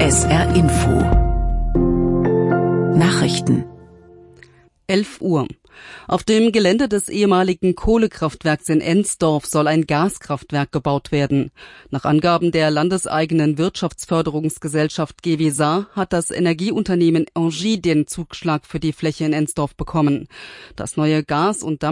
SR Info Nachrichten 11 Uhr. Auf dem Gelände des ehemaligen Kohlekraftwerks in Ensdorf soll ein Gaskraftwerk gebaut werden. Nach Angaben der landeseigenen Wirtschaftsförderungsgesellschaft GWSA hat das Energieunternehmen Engie den Zuschlag für die Fläche in Ensdorf bekommen. Das neue Gas- und